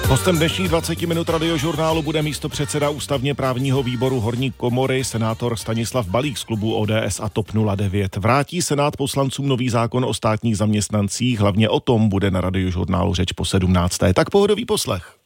Hostem dnešních 20 minut radiožurnálu bude místopředseda ústavně právního výboru horní komory senátor Stanislav Balík z klubu ODS a TOP 09. Vrátí Senát poslancům nový zákon o státních zaměstnancích, hlavně o tom bude na radiožurnálu řeč po 17. Tak pohodový poslech.